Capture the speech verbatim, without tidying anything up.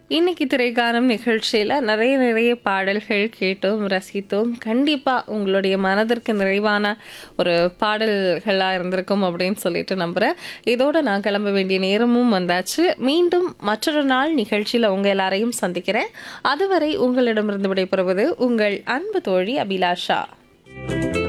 இன்னைக்கு திரைக்காலம் நிகழ்ச்சியில நிறைய நிறைய பாடல்கள் கேட்டோம், ரசித்தோம். கண்டிப்பா உங்களுடைய மனதிற்கு நிறைவான ஒரு பாடல்களா இருந்திருக்கும் அப்படின்னு சொல்லிட்டு நம்புறேன். இதோட நான் கிளம்ப வேண்டிய நேரமும் வந்தாச்சு. மீண்டும் மற்றொரு நாள் நிகழ்ச்சியில உங்க எல்லாரையும் சந்திக்கிறேன். அதுவரை உங்களிடமிருந்து விடைபெறுவது உங்கள் அன்பு தோழி அபிலாஷா.